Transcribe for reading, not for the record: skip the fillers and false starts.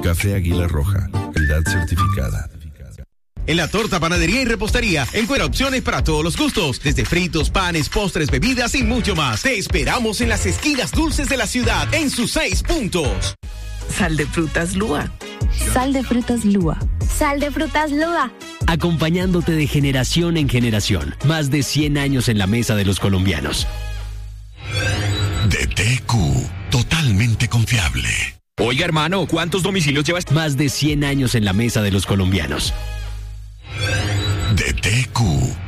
Café Águila Roja, calidad certificada. En La Torta Panadería y Repostería encuentra opciones para todos los gustos, desde fritos, panes, postres, bebidas y mucho más. Te esperamos en las esquinas dulces de la ciudad, en sus 6 puntos. Sal de frutas Lúa. Sal de frutas Lúa. Sal de frutas Lúa. Acompañándote de generación en generación. Más de 100 años en la mesa de los colombianos. DTQ, totalmente confiable. Oiga, hermano, ¿cuántos domicilios llevas? Más de 100 años en la mesa de los colombianos. DTQ.